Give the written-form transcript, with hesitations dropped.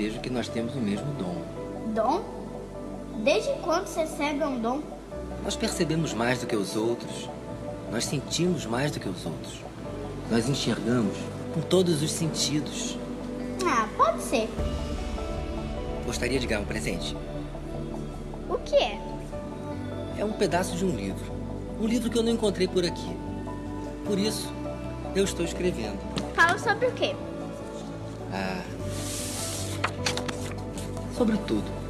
vejo que nós temos o mesmo dom. Dom? Desde quando ser cego é um dom? Nós percebemos mais do que os outros. Nós sentimos mais do que os outros. Nós enxergamos com todos os sentidos. Ah, pode ser. Gostaria de ganhar um presente? O que é? É um pedaço de um livro. Um livro que eu não encontrei por aqui. Por isso, eu estou escrevendo. Fala sobre o quê? Sobre tudo.